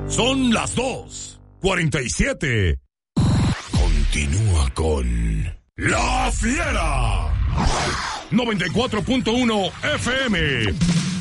Son las 2:47. Continúa con La Fiera. 94.1 FM.